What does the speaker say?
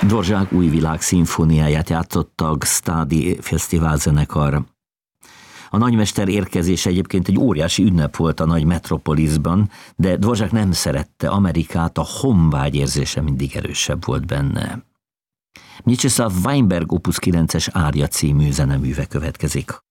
Dvořák új világ szimfóniáját játszotta a Gstadi Fesztivál zenekar. A nagymester érkezése egyébként egy óriási ünnep volt a nagy metropoliszban, de Dvořák nem szerette Amerikát, a honvágy érzése mindig erősebb volt benne. Mstislav Weinberg Opus 9-es Ária című zeneműve következik.